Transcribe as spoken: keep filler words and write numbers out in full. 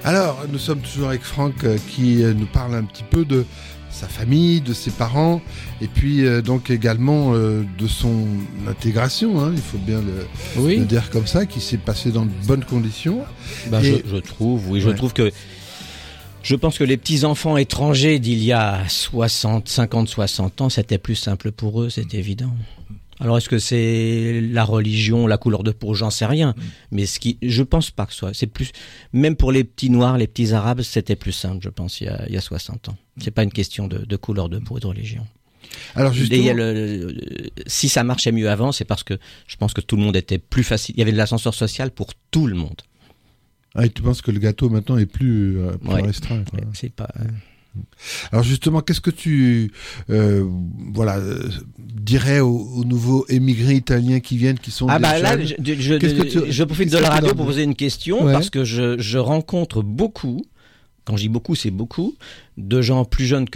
Alors, nous sommes toujours avec Franck euh, qui euh, nous parle un petit peu de sa famille, de ses parents, et puis euh, donc également euh, de son intégration, hein, il faut bien le, oui. le dire comme ça, qui s'est passé dans de bonnes conditions. Ben, et... je, je trouve, oui, je ouais. trouve que je pense que les petits-enfants étrangers d'il y a soixante, cinquante, soixante ans, c'était plus simple pour eux, c'est évident. Alors, est-ce que c'est la religion, la couleur de peau, j'en sais rien. Mais ce qui, je pense pas que ce soit. C'est plus, même pour les petits noirs, les petits arabes, c'était plus simple, je pense, il y a, il y a soixante ans. C'est pas une question de, de couleur de peau et de religion. Alors justement, et le, le, le, si ça marchait mieux avant, c'est parce que je pense que tout le monde était plus facile. Il y avait de l'ascenseur social pour tout le monde. Ah, et tu penses que le gâteau maintenant est plus, euh, plus ouais. restreint, quoi. Ouais, c'est pas. Euh... Alors justement, qu'est-ce que tu euh, voilà euh, dirais aux, aux nouveaux émigrés italiens qui viennent, qui sont ah des bah là, jeunes, je, je, tu, je profite de la radio pour poser une question, ouais. parce que je, je rencontre beaucoup, quand je dis beaucoup, c'est beaucoup, de gens plus jeunes que